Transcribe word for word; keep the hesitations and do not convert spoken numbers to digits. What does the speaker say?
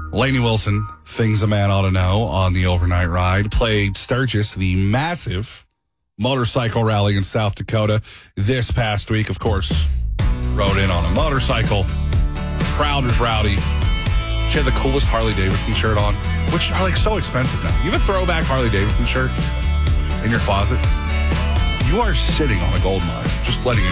Lainey Wilson, things a man ought to know on the overnight ride, played Sturgis, the massive motorcycle rally in South Dakota this past week. Of course, rode in on a motorcycle. Crowd was rowdy. She had the coolest Harley Davidson shirt on, which are like so expensive now. You have a throwback Harley Davidson shirt in your closet, you are sitting on a gold mine. Just letting you